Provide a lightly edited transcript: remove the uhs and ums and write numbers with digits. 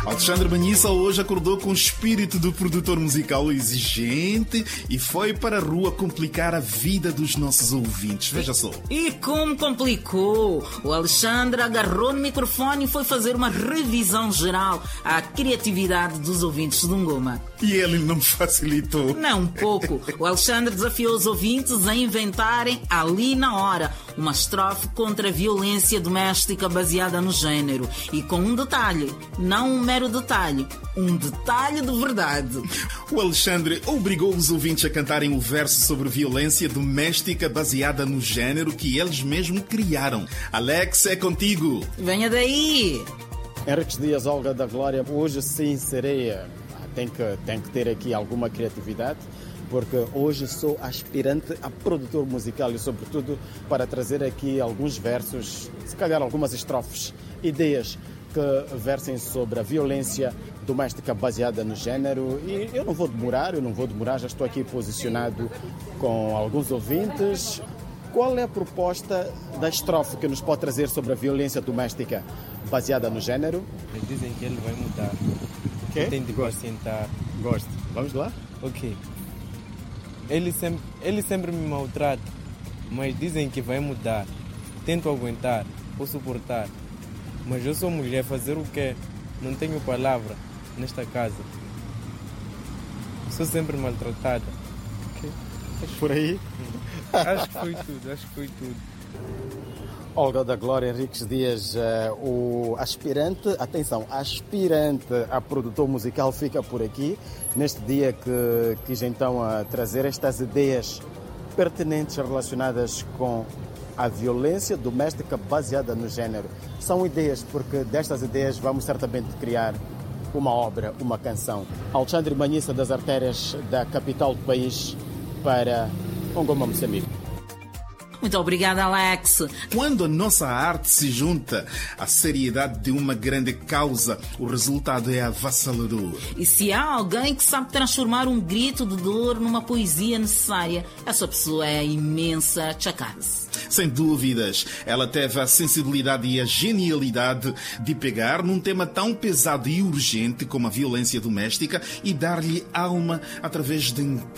Alexandre Manhissa hoje acordou com o espírito do produtor musical exigente e foi para a rua complicar a vida dos nossos ouvintes. Veja só. E como complicou? O Alexandre agarrou no microfone e foi fazer uma revisão geral à criatividade dos ouvintes de Ngoma. E ele não facilitou. Não, um pouco. O Alexandre desafiou os ouvintes a inventarem ali na hora uma estrofe contra a violência doméstica baseada no género. E com um detalhe, não um mero detalhe, um detalhe de verdade. O Alexandre obrigou os ouvintes a cantarem o verso sobre violência doméstica baseada no género que eles mesmos criaram. Alex, é contigo. Venha daí. Henriques Dias, Olga da Glória, hoje sim serei... Tem que ter aqui alguma criatividade, porque hoje sou aspirante a produtor musical e, sobretudo, para trazer aqui alguns versos, se calhar algumas estrofes, ideias que versem sobre a violência doméstica baseada no género. E eu não vou demorar, já estou aqui posicionado com alguns ouvintes. Qual é a proposta da estrofe que nos pode trazer sobre a violência doméstica baseada no género? Eles dizem que ele vai mudar. Tem de pacientar. Gosto. Vamos lá? Ok. Ele sempre me maltrata, mas dizem que vai mudar. Tento aguentar ou suportar, mas eu sou mulher, fazer o quê? Não tenho palavra nesta casa. Sou sempre maltratada. Okay. Por aí? Acho que foi tudo. Olga da Glória, Henriques Dias, o aspirante a produtor musical fica por aqui, neste dia que quis então trazer estas ideias pertinentes relacionadas com a violência doméstica baseada no género. São ideias, porque destas ideias vamos certamente criar uma obra, uma canção. Alexandre Manhissa, das artérias da capital do país, para Ngoma, Moçambique. Muito obrigada, Alex. Quando a nossa arte se junta à seriedade de uma grande causa, o resultado é avassalador. E se há alguém que sabe transformar um grito de dor numa poesia necessária, essa pessoa é a imensa Chakazi. Sem dúvidas, ela teve a sensibilidade e a genialidade de pegar num tema tão pesado e urgente como a violência doméstica e dar-lhe alma através de